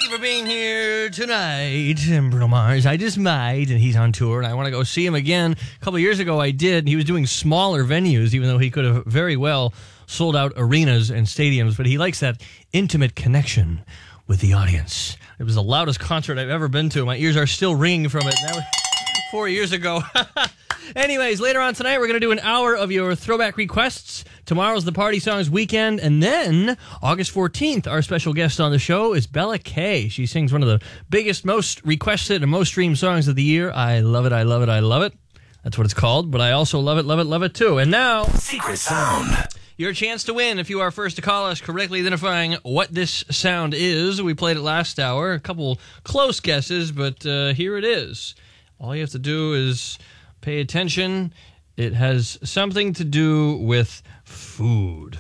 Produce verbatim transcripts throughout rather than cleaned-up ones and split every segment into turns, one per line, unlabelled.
you for being here tonight. And Bruno Mars, I just might, and he's on tour, and I want to go see him again. A couple of years ago, I did, and he was doing smaller venues, even though he could have very well sold out arenas and stadiums, but he likes that intimate connection with the audience. It was the loudest concert I've ever been to. My ears are still ringing from it. That was four years ago. Anyways, later on tonight, we're going to do an hour of your throwback requests. Tomorrow's the Party Songs weekend. And then, August fourteenth, our special guest on the show is Bella Kay. She sings one of the biggest, most requested, and most streamed songs of the year. I love it, I love it, I love it. That's what it's called. But I also love it, love it, love it, too. And now,
Secret Sound.
Your chance to win if you are first to call us correctly identifying what this sound is. We played it last hour. A couple close guesses, but uh, here it is. All you have to do is pay attention. It has something to do with food.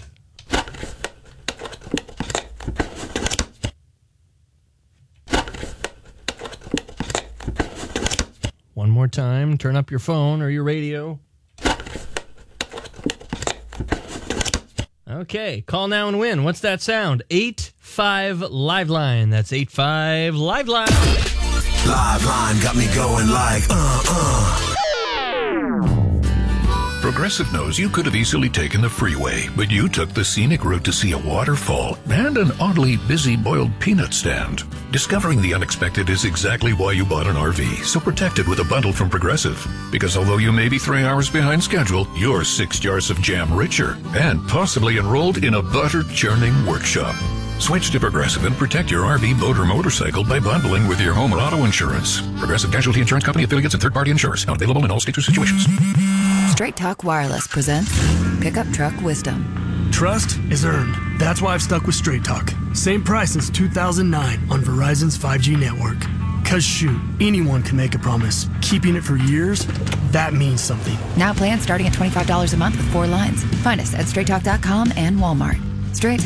One more time. Turn up your phone or your radio. Okay, call now and win. What's that sound? eight five Live Line. That's eight five Live Line.
Live Line got me going like, uh, uh.
Progressive knows you could have easily taken the freeway, but you took the scenic route to see a waterfall and an oddly busy boiled peanut stand. Discovering the unexpected is exactly why you bought an R V, so protect it with a bundle from Progressive. Because although you may be three hours behind schedule, you're six jars of jam richer and possibly enrolled in a butter-churning workshop. Switch to Progressive and protect your R V, boat, or motorcycle by bundling with your home or auto insurance. Progressive Casualty Insurance Company affiliates and third-party insurers. Not available in all states or situations.
Straight Talk Wireless presents Pickup Truck Wisdom.
Trust is earned. That's why I've stuck with Straight Talk. Same price since two thousand nine on Verizon's five G network. Cause shoot, anyone can make a promise. Keeping it for years, that means something.
Now plans starting at twenty-five dollars a month with four lines. Find us at straight talk dot com and Walmart. Straight